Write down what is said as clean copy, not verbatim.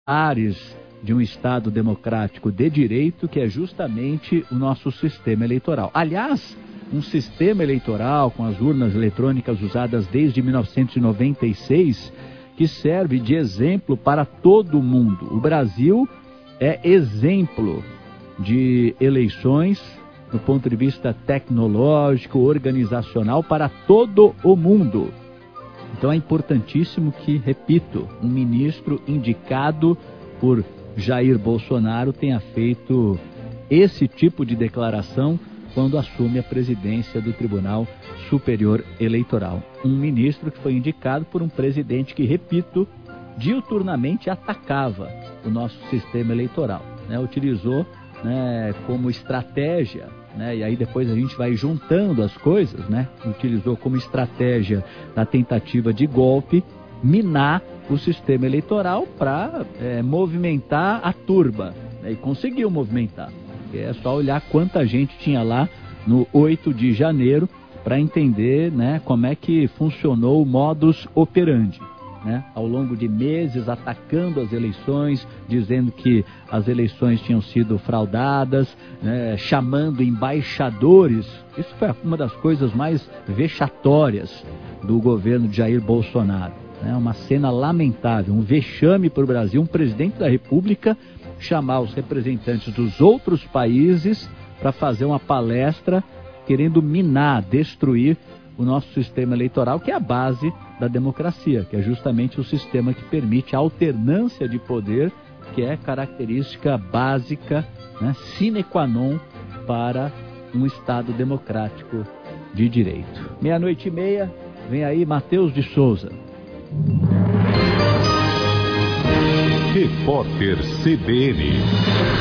pilares de um Estado democrático de direito, que é justamente o nosso sistema eleitoral. Aliás, um sistema eleitoral com as urnas eletrônicas usadas desde 1996, que serve de exemplo para todo o mundo. O Brasil é exemplo de eleições do ponto de vista tecnológico, organizacional, para todo o mundo. Então é importantíssimo que, repito, um ministro indicado por Jair Bolsonaro tenha feito esse tipo de declaração quando assume a presidência do Tribunal Superior Eleitoral. Um ministro que foi indicado por um presidente que, repito, diuturnamente atacava o nosso sistema eleitoral, né? Utilizou, né, como estratégia, né, e aí depois a gente vai juntando as coisas, né? Utilizou como estratégia na tentativa de golpe, minar o sistema eleitoral para movimentar a turba, né? E conseguiu movimentar. É só olhar quanta gente tinha lá no 8 de janeiro para entender, né, como é que funcionou o modus operandi, né? Ao longo de meses atacando as eleições, dizendo que as eleições tinham sido fraudadas, né, chamando embaixadores. Isso foi uma das coisas mais vexatórias do governo de Jair Bolsonaro, né? Uma cena lamentável, um vexame para o Brasil, um presidente da República chamar os representantes dos outros países para fazer uma palestra querendo minar, destruir o nosso sistema eleitoral, que é a base da democracia, que é justamente o sistema que permite a alternância de poder, que é característica básica, né, sine qua non para um Estado democrático de direito. 00:30, vem aí Matheus de Souza. Repórter CBN.